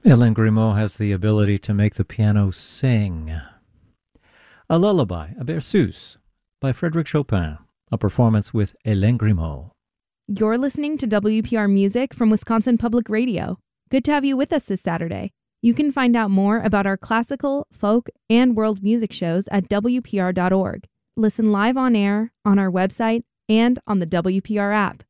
Hélène Grimaud has the ability to make the piano sing. A lullaby, a berceuse, by Frédéric Chopin, a performance with Hélène Grimaud. You're listening to WPR Music from Wisconsin Public Radio. Good to have you with us this Saturday. You can find out more about our classical, folk, and world music shows at WPR.org. Listen live on air, on our website, and on the WPR app.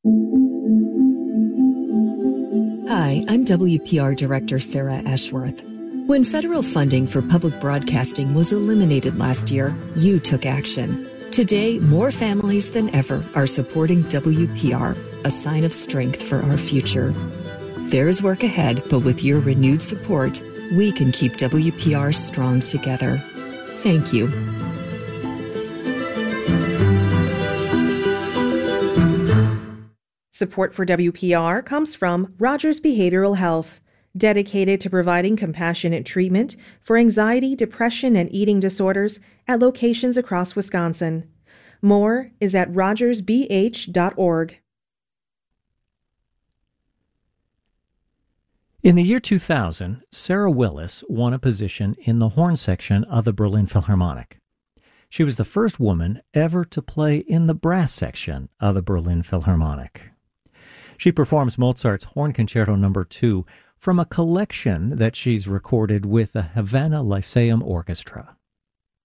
Hi, I'm WPR Director Sarah Ashworth. When federal funding for public broadcasting was eliminated last year, you took action. Today, more families than ever are supporting WPR, a sign of strength for our future. There's work ahead, but with your renewed support, we can keep WPR strong together. Thank you. Support for WPR comes from Rogers Behavioral Health, dedicated to providing compassionate treatment for anxiety, depression, and eating disorders at locations across Wisconsin. More is at rogersbh.org. In the year 2000, Sarah Willis won a position in the horn section of the Berlin Philharmonic. She was the first woman ever to play in the brass section of the Berlin Philharmonic. She performs Mozart's Horn Concerto No. 2 from a collection that she's recorded with the Havana Lyceum Orchestra.